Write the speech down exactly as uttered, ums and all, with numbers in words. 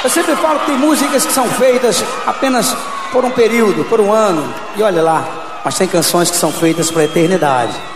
Eu sempre falo que tem músicas que são feitas apenas por um período, por um ano, e olha lá, mas tem canções que são feitas para a eternidade.